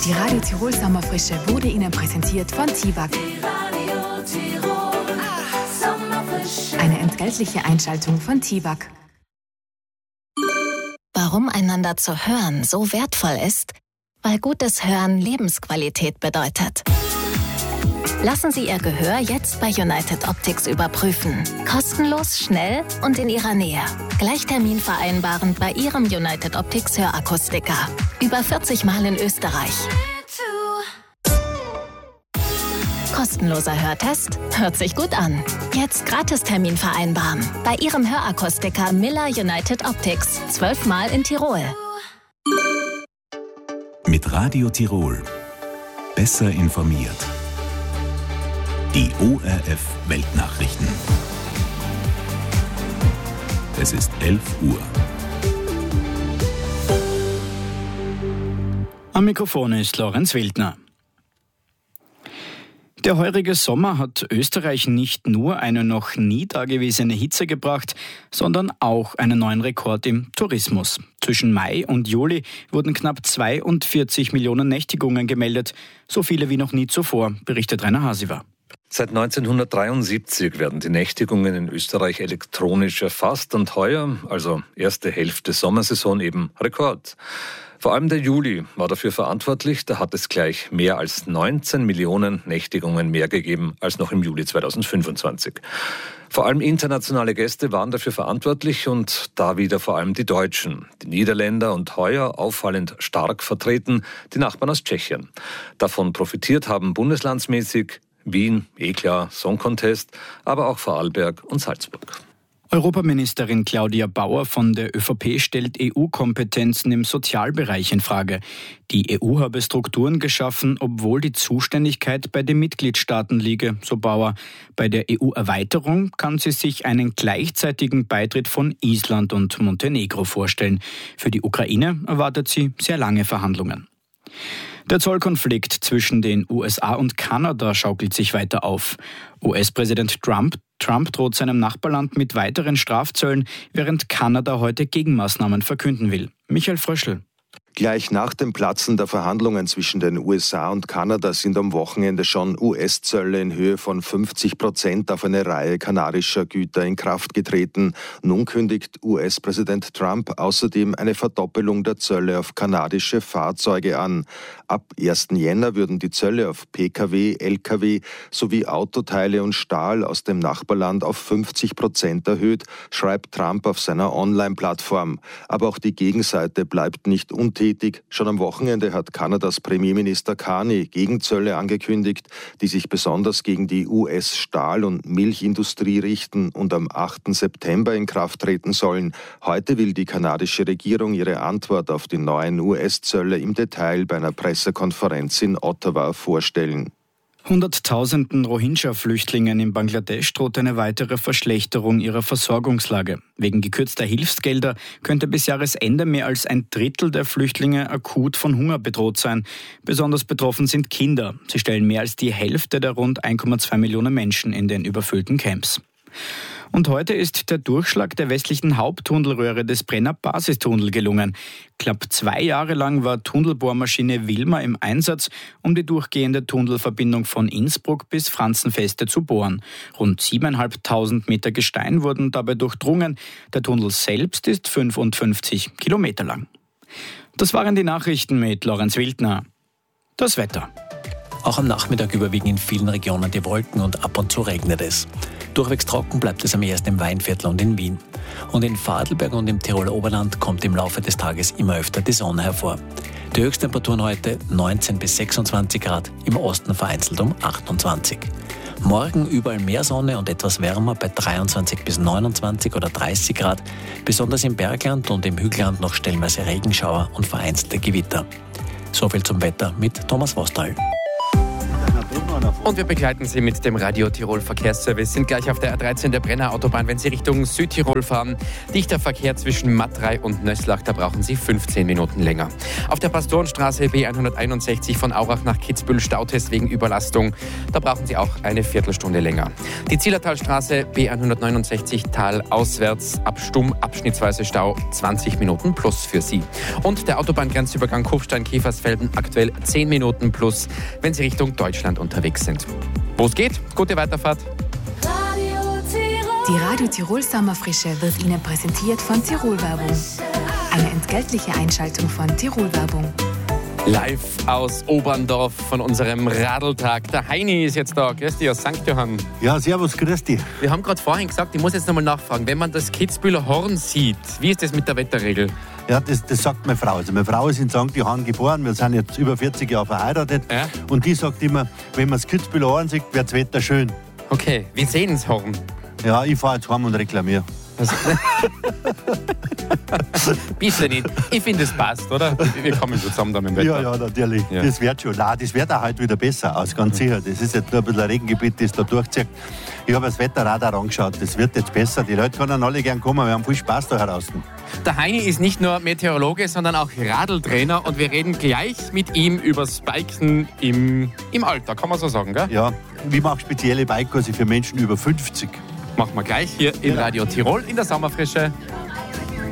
Die Radio Tirol Sommerfrische wurde Ihnen präsentiert von TIWAG. Eine entgeltliche Einschaltung von TIWAG. Warum einander zu hören so wertvoll ist? Weil gutes Hören Lebensqualität bedeutet. Lassen Sie Ihr Gehör jetzt bei United Optics überprüfen. Kostenlos, schnell und in Ihrer Nähe. Gleich Termin vereinbaren bei Ihrem United Optics Hörakustiker. Über 40 Mal in Österreich. Kostenloser Hörtest? Hört sich gut an. Jetzt Gratistermin vereinbaren. Bei Ihrem Hörakustiker Miller United Optics. 12 Mal in Tirol. Mit Radio Tirol. Besser informiert. Die ORF Weltnachrichten. Es ist 11 Uhr. Am Mikrofon ist Lorenz Wildner. Der heurige Sommer hat Österreich nicht nur eine noch nie dagewesene Hitze gebracht, sondern auch einen neuen Rekord im Tourismus. Zwischen Mai und Juli wurden knapp 42 Millionen Nächtigungen gemeldet, so viele wie noch nie zuvor, berichtet Rainer Hasiver. Seit 1973 werden die Nächtigungen in Österreich elektronisch erfasst und heuer, also erste Hälfte Sommersaison, eben Rekord. Vor allem der Juli war dafür verantwortlich, da hat es gleich mehr als 19 Millionen Nächtigungen mehr gegeben als noch im Juli 2025. Vor allem internationale Gäste waren dafür verantwortlich und da wieder vor allem die Deutschen, die Niederländer und heuer auffallend stark vertreten die Nachbarn aus Tschechien. Davon profitiert haben bundeslandsmäßig Wien, klar, Song Contest, aber auch Vorarlberg und Salzburg. Europaministerin Claudia Bauer von der ÖVP stellt EU-Kompetenzen im Sozialbereich in Frage. Die EU habe Strukturen geschaffen, obwohl die Zuständigkeit bei den Mitgliedstaaten liege, so Bauer. Bei der EU-Erweiterung kann sie sich einen gleichzeitigen Beitritt von Island und Montenegro vorstellen. Für die Ukraine erwartet sie sehr lange Verhandlungen. Der Zollkonflikt zwischen den USA und Kanada schaukelt sich weiter auf. US-Präsident Trump droht seinem Nachbarland mit weiteren Strafzöllen, während Kanada heute Gegenmaßnahmen verkünden will. Michael Fröschl. Gleich nach dem Platzen der Verhandlungen zwischen den USA und Kanada sind am Wochenende schon US-Zölle in Höhe von 50% auf eine Reihe kanadischer Güter in Kraft getreten. Nun kündigt US-Präsident Trump außerdem eine Verdoppelung der Zölle auf kanadische Fahrzeuge an. Ab 1. Jänner würden die Zölle auf Pkw, Lkw sowie Autoteile und Stahl aus dem Nachbarland auf 50% erhöht, schreibt Trump auf seiner Online-Plattform. Aber auch die Gegenseite bleibt nicht untätig. Schon am Wochenende hat Kanadas Premierminister Carney Gegenzölle angekündigt, die sich besonders gegen die US-Stahl- und Milchindustrie richten und am 8. September in Kraft treten sollen. Heute will die kanadische Regierung ihre Antwort auf die neuen US-Zölle im Detail bei einer Pressekonferenz in Ottawa vorstellen. Hunderttausenden Rohingya-Flüchtlingen in Bangladesch droht eine weitere Verschlechterung ihrer Versorgungslage. Wegen gekürzter Hilfsgelder könnte bis Jahresende mehr als ein Drittel der Flüchtlinge akut von Hunger bedroht sein. Besonders betroffen sind Kinder. Sie stellen mehr als die Hälfte der rund 1,2 Millionen Menschen in den überfüllten Camps. Und heute ist der Durchschlag der westlichen Haupttunnelröhre des Brenner Basistunnel gelungen. Knapp 2 Jahre lang war Tunnelbohrmaschine Wilma im Einsatz, um die durchgehende Tunnelverbindung von Innsbruck bis Franzenfeste zu bohren. Rund 7.500 Meter Gestein wurden dabei durchdrungen. Der Tunnel selbst ist 55 Kilometer lang. Das waren die Nachrichten mit Lorenz Wildner. Das Wetter. Auch am Nachmittag überwiegen in vielen Regionen die Wolken und ab und zu regnet es. Durchwegs trocken bleibt es am ehesten im Weinviertel und in Wien. Und in Vorarlberg und im Tiroler Oberland kommt im Laufe des Tages immer öfter die Sonne hervor. Die Höchsttemperaturen heute 19 bis 26 Grad, im Osten vereinzelt um 28. Morgen überall mehr Sonne und etwas wärmer bei 23 bis 29 oder 30 Grad, besonders im Bergland und im Hügelland noch stellenweise Regenschauer und vereinzelte Gewitter. Soviel zum Wetter mit Thomas Vostal. Und wir begleiten Sie mit dem Radio Tirol Verkehrsservice. Sind gleich auf der A13 der Brenner Autobahn, wenn Sie Richtung Südtirol fahren. Dichter Verkehr zwischen Matrei und Nösslach, da brauchen Sie 15 Minuten länger. Auf der Pastorenstraße B161 von Aurach nach Kitzbühel Stautest wegen Überlastung. Da brauchen Sie auch eine Viertelstunde länger. Die Zillertalstraße B169 Tal auswärts ab Stumm abschnittsweise Stau 20 Minuten plus für Sie. Und der Autobahngrenzübergang Kufstein-Käfersfelden aktuell 10 Minuten plus, wenn Sie Richtung Deutschland unterwegs sind. Wo es geht, gute Weiterfahrt. Die Radio Tirol Sommerfrische wird Ihnen präsentiert von Tirol Werbung. Eine entgeltliche Einschaltung von Tirol Werbung. Live aus Oberndorf von unserem Radltag. Der Heini ist jetzt da. Grüß dich aus St. Johann. Ja, servus, grüß dich. Wir haben gerade vorhin gesagt, ich muss jetzt nochmal nachfragen, wenn man das Kitzbüheler Horn sieht, wie ist das mit der Wetterregel? Ja, das sagt meine Frau. Also meine Frau ist in St. Johann geboren, wir sind jetzt über 40 Jahre verheiratet. Ja? Und die sagt immer, wenn man das Kitzbüheler Horn sieht, wird das Wetter schön. Okay, wie sehen das Horn? Ja, ich fahre jetzt heim und reklamiere. Bitte nicht. Ich finde, es passt, oder? Wir kommen schon zusammen da mit dem Wetter. Ja, natürlich. Ja. Das wird schon. Nein, das wird auch heute wieder besser aus, ganz sicher. Das ist jetzt nur ein bisschen ein Regengebiet, das da durchzieht. Ich habe das Wetterradar angeschaut. Das wird jetzt besser. Die Leute können alle gern kommen. Wir haben viel Spaß da draußen. Der Heini ist nicht nur Meteorologe, sondern auch Radltrainer. Und wir reden gleich mit ihm über das Biken im Alter, kann man so sagen, gell? Ja, ich mache spezielle Bikekurse für Menschen über 50. Machen wir gleich hier in Radio Tirol in der Sommerfrische.